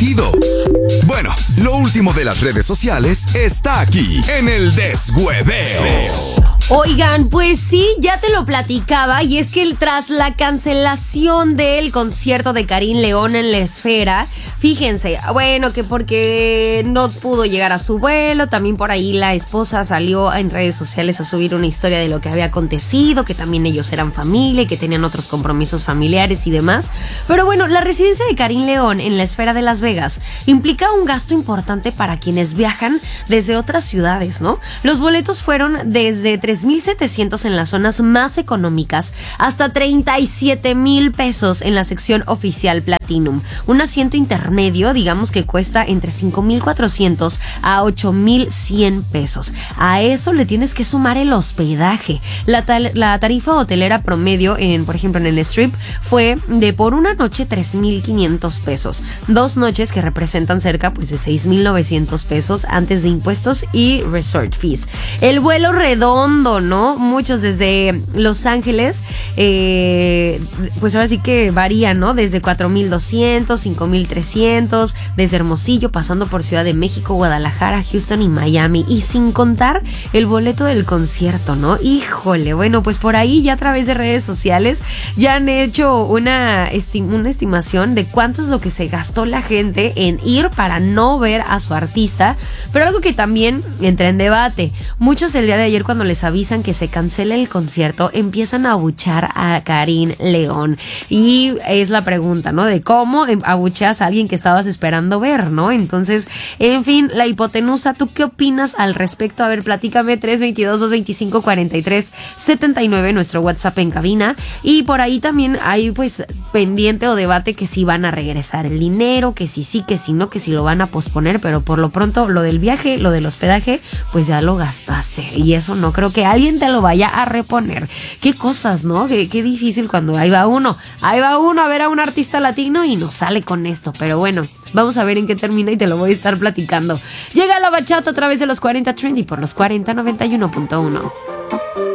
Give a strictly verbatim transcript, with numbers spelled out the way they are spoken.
divertido. Bueno, lo último de las redes sociales está aquí en el Deshueveo. Oigan, pues sí, ya te lo platicaba, y es que tras la cancelación del concierto de Karin León en la Esfera, fíjense, bueno, que porque no pudo llegar a su vuelo, también por ahí la esposa salió en redes sociales a subir una historia de lo que había acontecido, que también ellos eran familia y que tenían otros compromisos familiares y demás. Pero bueno, la residencia de Karin León en la Esfera de Las Vegas implica un gasto importante para quienes viajan desde otras ciudades, ¿no? Los boletos fueron desde tres mil setecientos en las zonas más económicas hasta treinta y siete mil pesos en la sección oficial Platinum. Un asiento intermedio, digamos que cuesta entre cinco mil cuatrocientos a ocho mil cien pesos. A eso le tienes que sumar el hospedaje. La, tal, la tarifa hotelera promedio, en, por ejemplo en el Strip, fue de por una noche tres mil quinientos pesos. Dos noches que representan cerca pues de seis mil novecientos pesos antes de impuestos y resort fees. El vuelo redondo, ¿no? Muchos desde Los Ángeles, eh, pues ahora sí que varían, ¿no? Desde cuatro mil doscientos, cinco mil trescientos, desde Hermosillo, pasando por Ciudad de México, Guadalajara, Houston y Miami. Y sin contar el boleto del concierto, ¿no? Híjole, bueno, pues por ahí ya a través de redes sociales ya han hecho una, estim- una estimación de cuánto es lo que se gastó la gente en ir para no ver a su artista. Pero algo que también entra en debate. Muchos el día de ayer, cuando les avisan que se cancela el concierto, empiezan a abuchar a Karin León. Y es la pregunta, ¿no? De cómo abucheas a alguien que estabas esperando ver, ¿no? Entonces, en fin, la hipotenusa, ¿tú qué opinas al respecto? A ver, platícame. Tres dos dos, dos veinticinco, cuarenta y tres setenta y nueve, nuestro WhatsApp en cabina. Y por ahí también hay pues pendiente o debate que si van a regresar el dinero, que si sí, que si no, que si lo van a posponer. Pero por lo pronto, lo del viaje, lo del hospedaje, pues ya lo gastaste. Y eso no creo que alguien te lo vaya a reponer. Qué cosas, ¿no? Qué, qué difícil cuando ahí va uno. Ahí va uno a ver a un artista latino y nos sale con esto. Pero bueno, vamos a ver en qué termina y te lo voy a estar platicando. Llega la bachata a través de los cuarenta Trendy por los cuarenta noventa y uno punto uno.